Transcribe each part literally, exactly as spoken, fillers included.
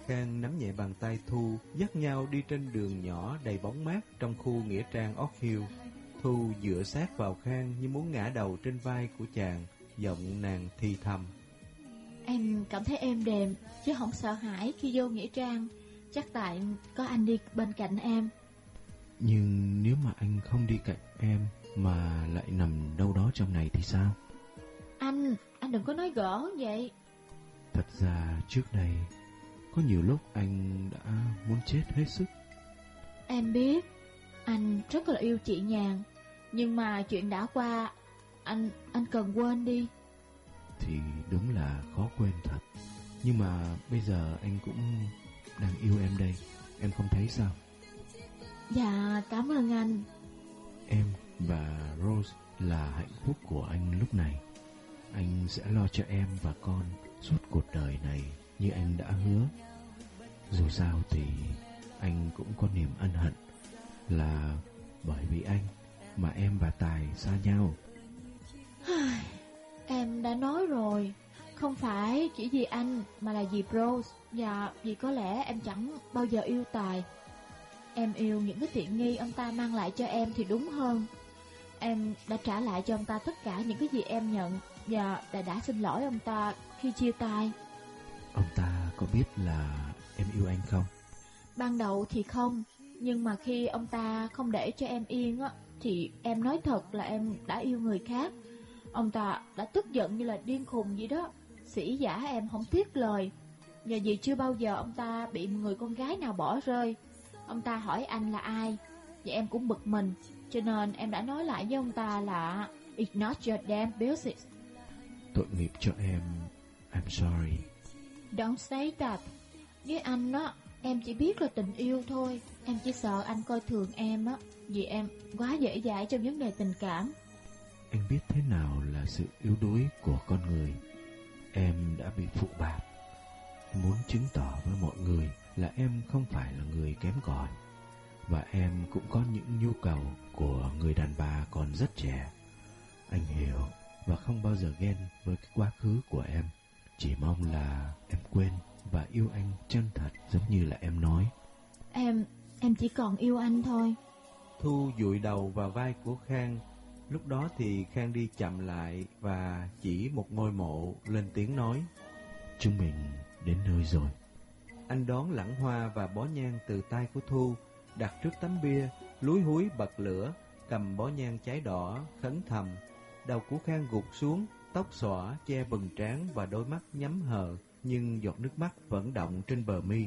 Khang nắm nhẹ bàn tay Thu, dắt nhau đi trên đường nhỏ đầy bóng mát trong khu nghĩa trang Oak Hill. Thu dựa sát vào Khang như muốn ngã đầu trên vai của chàng, giọng nàng thì thầm: Em cảm thấy êm đềm, chứ không sợ hãi khi vô nghĩa trang. Chắc tại có anh đi bên cạnh em. Nhưng nếu mà anh không đi cạnh em mà lại nằm đâu đó trong này thì sao? Anh, anh đừng có nói gỡ vậy. Thật ra trước đây có nhiều lúc anh đã muốn chết hết sức. Em biết anh rất là yêu chị Nhàn, nhưng mà chuyện đã qua, Anh anh cần quên đi. Thì đúng là khó quên thật. Nhưng mà bây giờ anh cũng đang yêu em đây. Em không thấy sao? Dạ cảm ơn anh. Em và Rose là hạnh phúc của anh lúc này. Anh sẽ lo cho em và con suốt cuộc đời này như anh đã hứa. Dù sao thì anh cũng có niềm ân hận là bởi vì anh mà em và Tài xa nhau. Em đã nói rồi, không phải chỉ vì anh mà là vì Rose. Và vì có lẽ em chẳng bao giờ yêu Tài. Em yêu những cái tiện nghi ông ta mang lại cho em thì đúng hơn. Em đã trả lại cho ông ta tất cả những cái gì em nhận, và đã, đã xin lỗi ông ta khi chia tay. Ông ta có biết là em yêu anh không? Ban đầu thì không, nhưng mà khi ông ta không để cho em yên á, thì em nói thật là em đã yêu người khác. Ông ta đã tức giận như là điên khùng vậy đó, sỉ vả em không tiếc lời. Và vì chưa bao giờ ông ta bị người con gái nào bỏ rơi, ông ta hỏi anh là ai, và em cũng bực mình. Cho nên em đã nói lại với ông ta là It's not your damn business. Tội nghiệp cho em. I'm sorry. Don't say that. Với anh á, em chỉ biết là tình yêu thôi. Em chỉ sợ anh coi thường em á, vì em quá dễ dãi trong vấn đề tình cảm. Anh biết thế nào là sự yếu đuối của con người. Em đã bị phụ bạc. Em muốn chứng tỏ với mọi người là em không phải là người kém cỏi. Và em cũng có những nhu cầu của người đàn bà còn rất trẻ. Anh hiểu và không bao giờ ghen với cái quá khứ của em. Chỉ mong là em quên và yêu anh chân thật giống như là em nói. Em, em chỉ còn yêu anh thôi. Thu dụi đầu vào vai của Khang. Lúc đó thì Khang đi chậm lại và chỉ một ngôi mộ, lên tiếng nói: Chúng mình đến nơi rồi. Anh đón lẵng hoa và bó nhang từ tay của Thu, đặt trước tấm bia, lúi húi bật lửa, cầm bó nhang cháy đỏ, khấn thầm. Đầu của Khang gục xuống, tóc xõa che bừng trán và đôi mắt nhắm hờ, nhưng giọt nước mắt vẫn đọng trên bờ mi.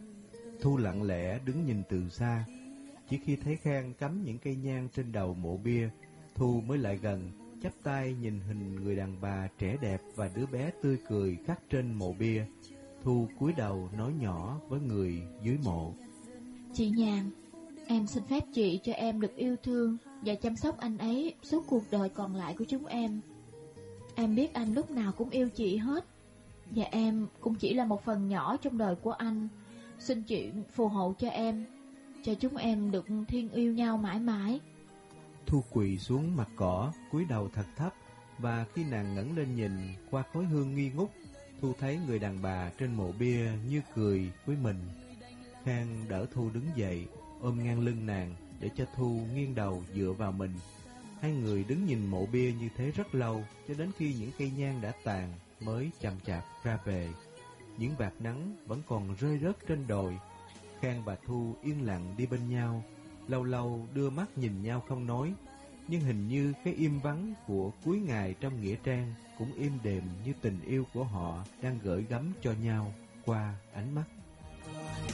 Thu lặng lẽ đứng nhìn từ xa. Chỉ khi thấy Khang cắm những cây nhang trên đầu mộ bia, Thu mới lại gần, chắp tay nhìn hình người đàn bà trẻ đẹp và đứa bé tươi cười khắc trên mộ bia. Thu cúi đầu nói nhỏ với người dưới mộ: Chị Nhàn, em xin phép chị cho em được yêu thương và chăm sóc anh ấy suốt cuộc đời còn lại của chúng em. Em biết anh lúc nào cũng yêu chị hết, và em cũng chỉ là một phần nhỏ trong đời của anh. Xin chị phù hộ cho em, cho chúng em được thiên yêu nhau mãi mãi. Thu quỳ xuống mặt cỏ, cúi đầu thật thấp, và khi nàng ngẩng lên nhìn qua khói hương nghi ngút, Thu thấy người đàn bà trên mộ bia như cười với mình. Khang đỡ Thu đứng dậy, ôm ngang lưng nàng để cho Thu nghiêng đầu dựa vào mình. Hai người đứng nhìn mộ bia như thế rất lâu, cho đến khi những cây nhang đã tàn mới chậm chạp ra về. Những vạt nắng vẫn còn rơi rớt trên đồi. Khang và Thu yên lặng đi bên nhau, lâu lâu đưa mắt nhìn nhau không nói. Nhưng hình như cái im vắng của cuối ngày trong nghĩa trang cũng êm đềm như tình yêu của họ đang gửi gắm cho nhau qua ánh mắt.